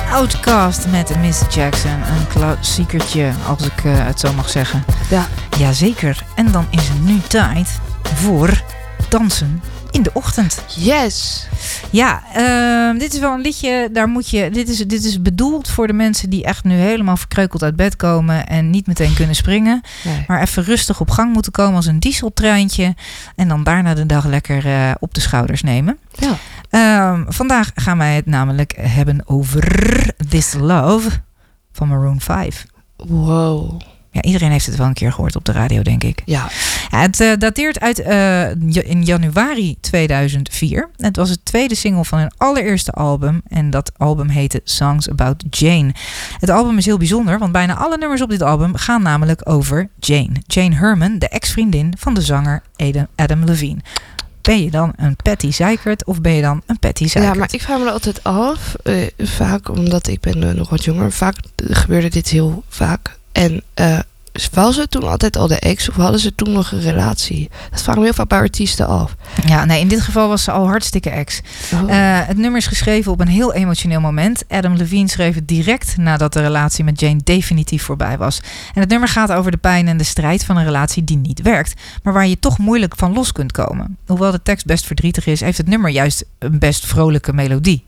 Outcast met Miss Jackson. Een klassiekertje, als ik het zo mag zeggen. Ja. Jazeker. En dan is het nu tijd voor dansen in de ochtend. Yes! Ja, dit is wel een liedje, daar moet je... Dit is bedoeld voor de mensen die echt nu helemaal verkreukeld uit bed komen en niet meteen kunnen springen. Nee. Maar even rustig op gang moeten komen als een dieseltreintje. En dan daarna de dag lekker op de schouders nemen. Ja. Vandaag gaan wij het namelijk hebben over This Love van Maroon 5. Wow. Ja, iedereen heeft het wel een keer gehoord op de radio, denk ik. Ja. Het dateert uit in januari 2004. Het was het tweede single van hun allereerste album. En dat album heette Songs About Jane. Het album is heel bijzonder, want bijna alle nummers op dit album gaan namelijk over Jane. Jane Herman, de ex-vriendin van de zanger Adam Levine. Ben je dan een Patty Zeikert of ben je dan een Patty Zeikert? Ja, maar ik vraag me er altijd af. Vaak, omdat ik ben nog wat jonger. Vaak gebeurde dit heel vaak. En was het toen altijd al de ex of hadden ze toen nog een relatie? Dat vraag ik me heel vaak bij artiesten af. Ja, nee, in dit geval was ze al hartstikke ex. Oh. Het nummer is geschreven op een heel emotioneel moment. Adam Levine schreef het direct nadat de relatie met Jane definitief voorbij was. En het nummer gaat over de pijn en de strijd van een relatie die niet werkt, maar waar je toch moeilijk van los kunt komen. Hoewel de tekst best verdrietig is, heeft het nummer juist een best vrolijke melodie.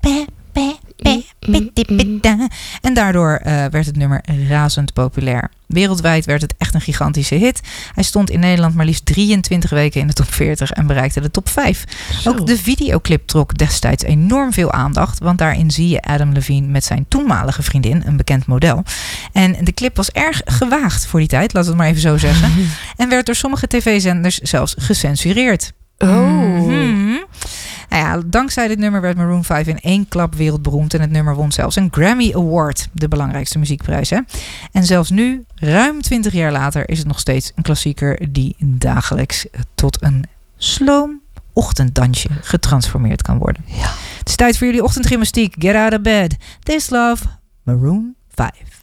En daardoor werd het nummer razend populair. Wereldwijd werd het echt een gigantische hit. Hij stond in Nederland maar liefst 23 weken in de top 40 en bereikte de top 5. Zo. Ook de videoclip trok destijds enorm veel aandacht, want daarin zie je Adam Levine met zijn toenmalige vriendin, een bekend model. En de clip was erg gewaagd voor die tijd, laten we het maar even zo zeggen. En werd door sommige tv-zenders zelfs gecensureerd. Oh. Mm-hmm. Nou ja, dankzij dit nummer werd Maroon 5 in één klap wereldberoemd. En het nummer won zelfs een Grammy Award, de belangrijkste muziekprijs. Hè? En zelfs nu, ruim 20 jaar later, is het nog steeds een klassieker die dagelijks tot een sloom ochtenddansje getransformeerd kan worden. Ja. Het is tijd voor jullie ochtendgymnastiek. Get out of bed. This Love, Maroon 5.